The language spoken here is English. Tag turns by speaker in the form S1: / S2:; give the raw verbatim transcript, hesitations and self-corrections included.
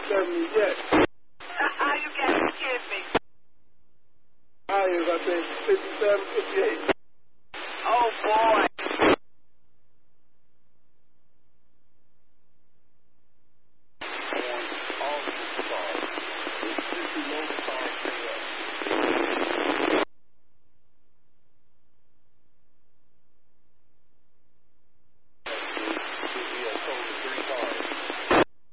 S1: seventy yet.
S2: You got to kid me.
S1: I is, I think, fifty-seven, fifty-eight.
S2: Oh, boy.